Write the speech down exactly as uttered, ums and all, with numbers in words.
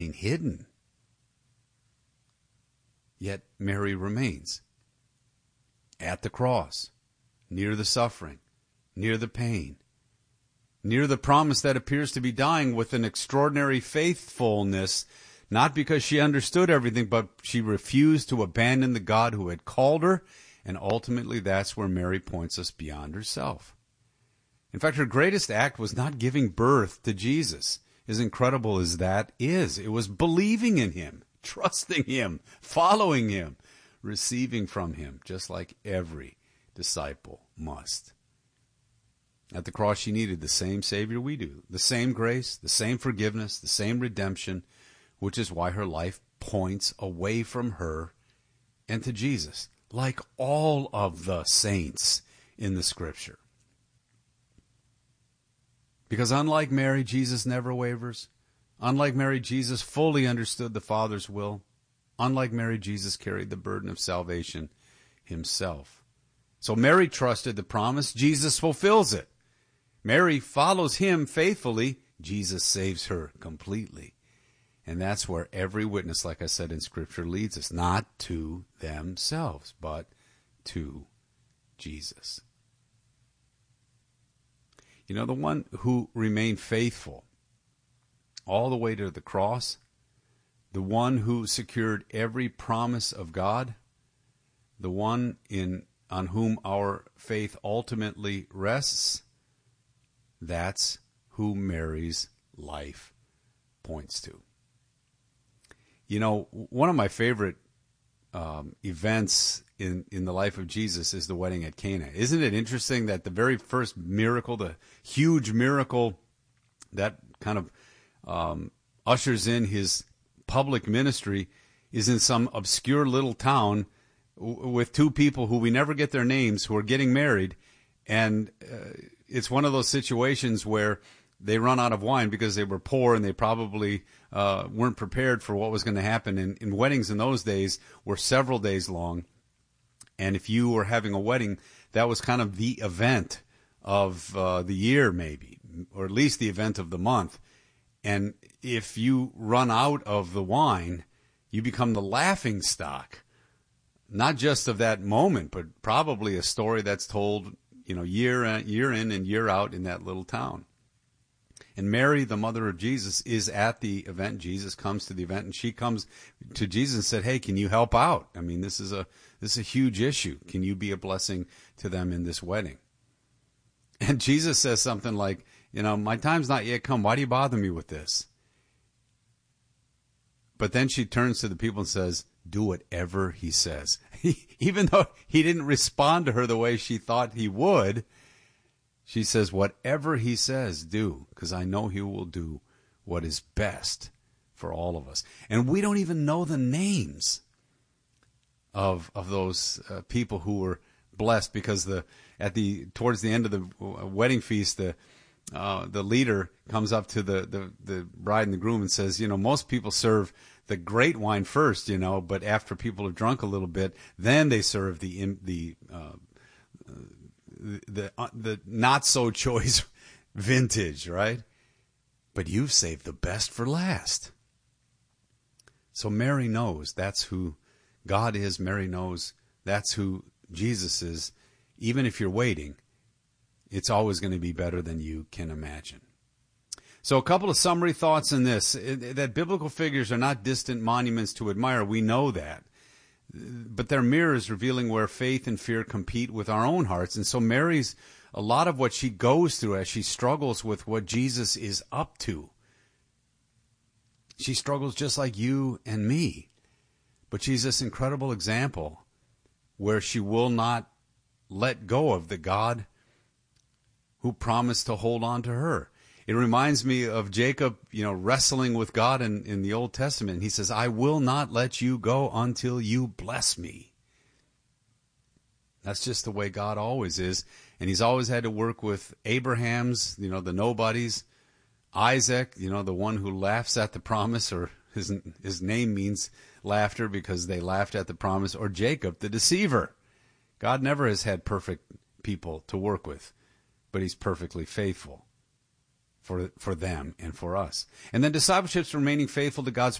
remain hidden. Yet Mary remains at the cross, near the suffering, near the pain, near the promise that appears to be dying, with an extraordinary faithfulness, not because she understood everything, but she refused to abandon the God who had called her, and ultimately that's where Mary points us beyond herself. In fact, her greatest act was not giving birth to Jesus, as incredible as that is. It was believing in him, trusting him, following him, receiving from him, just like every disciple must. At the cross, she needed the same Savior we do, the same grace, the same forgiveness, the same redemption, which is why her life points away from her and to Jesus, like all of the saints in the Scripture. Because unlike Mary, Jesus never wavers. Unlike Mary, Jesus fully understood the Father's will. Unlike Mary, Jesus carried the burden of salvation himself. So Mary trusted the promise. Jesus fulfills it. Mary follows him faithfully. Jesus saves her completely. And that's where every witness, like I said in Scripture, leads us, not to themselves, but to Jesus. You know, the one who remained faithful all the way to the cross, the one who secured every promise of God, the one in on whom our faith ultimately rests, that's who Mary's life points to. You know, one of my favorite um, events in, in the life of Jesus is the wedding at Cana. Isn't it interesting that the very first miracle, the huge miracle that kind of um, ushers in his public ministry, is in some obscure little town w- with two people who we never get their names, who are getting married. And uh, it's one of those situations where they run out of wine because they were poor and they probably uh, weren't prepared for what was going to happen. And, and weddings in those days were several days long. And if you were having a wedding, that was kind of the event of uh, the year maybe, or at least the event of the month. And if you run out of the wine, you become the laughing stock, not just of that moment, but probably a story that's told, you know, year in, year in and year out in that little town. And Mary, the mother of Jesus, is at the event. Jesus comes to the event, and she comes to Jesus and said, "Hey, can you help out? I mean, this is a this is a huge issue. Can you be a blessing to them in this wedding?" And Jesus says something like, "You know, my time's not yet come. Why do you bother me with this?" But then she turns to the people and says, "Do whatever he says." Even though he didn't respond to her the way she thought he would, she says, "Whatever he says, do, because I know he will do what is best for all of us." And we don't even know the names of of those uh, people who were blessed, because the at the towards the end of the wedding feast, the uh, the leader comes up to the, the the bride and the groom and says, "You know, most people serve the great wine first, you know, but after people have drunk a little bit, then they serve the the uh, the uh, the not so choice vintage, right? But you've saved the best for last." So Mary knows that's who God is. Mary knows that's who Jesus is. Even if you're waiting, it's always going to be better than you can imagine. So a couple of summary thoughts in this, that biblical figures are not distant monuments to admire. We know that. But they're mirrors revealing where faith and fear compete with our own hearts. And so Mary's, a lot of what she goes through as she struggles with what Jesus is up to. She struggles just like you and me. But she's this incredible example where she will not let go of the God who promised to hold on to her. It reminds me of Jacob, you know, wrestling with God in, in the Old Testament. He says, "I will not let you go until you bless me." That's just the way God always is. And he's always had to work with Abraham's, you know, the nobodies, Isaac, you know, the one who laughs at the promise, or his, his name means laughter because they laughed at the promise, or Jacob, the deceiver. God never has had perfect people to work with, but he's perfectly faithful for for them and for us. And then discipleship's remaining faithful to God's